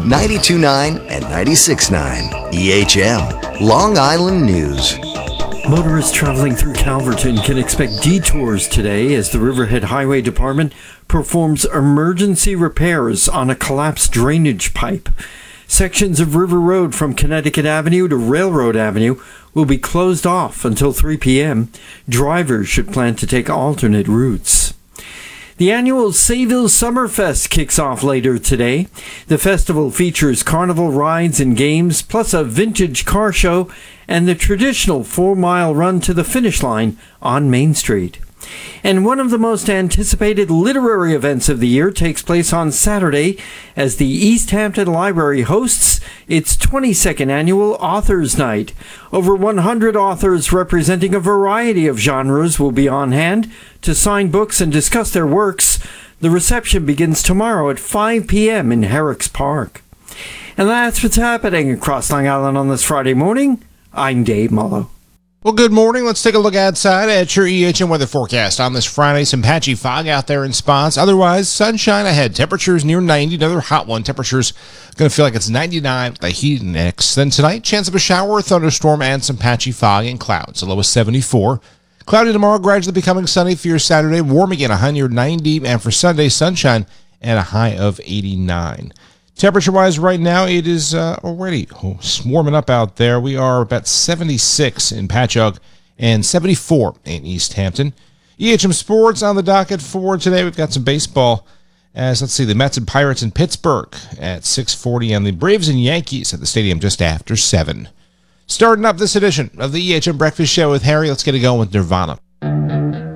92.9 and 96.9 EHM, Long Island News. Motorists traveling through Calverton can expect detours today as the Riverhead Highway Department performs emergency repairs on a collapsed drainage pipe. Sections of River Road from Connecticut Avenue to Railroad Avenue will be closed off until 3 p.m. Drivers should plan to take alternate routes. The annual Sayville Summerfest kicks off later today. The festival features carnival rides and games, plus a vintage car show and the traditional 4-mile run to the finish line on Main Street. And one of the most anticipated literary events of the year takes place on Saturday as the East Hampton Library hosts its 22nd annual Authors Night. Over 100 authors representing a variety of genres will be on hand to sign books and discuss their works. The reception begins tomorrow at 5 p.m. in Herrick's Park. And that's what's happening across Long Island on this Friday morning. I'm Dave Mullo. Well, good morning. Let's take a look outside at your EHM weather forecast. On this Friday, some patchy fog out there in spots. Otherwise, sunshine ahead. Temperatures near 90. Another hot one. Temperatures going to feel like it's 99 with a heat index. Then tonight, chance of a shower, thunderstorm, and some patchy fog and clouds. A low of 74. Cloudy tomorrow, gradually becoming sunny for your Saturday. Warm again, a high near 90. And for Sunday, sunshine and a high of 89. Temperature-wise, right now, it is already warming up out there. We are about 76 in Patchogue and 74 in East Hampton. EHM Sports on the docket for today. We've got some baseball as, let's see, the Mets and Pirates in Pittsburgh at 6:40 and the Braves and Yankees at the stadium just after 7. Starting up this edition of the EHM Breakfast Show with Harry, let's get it going with Nirvana.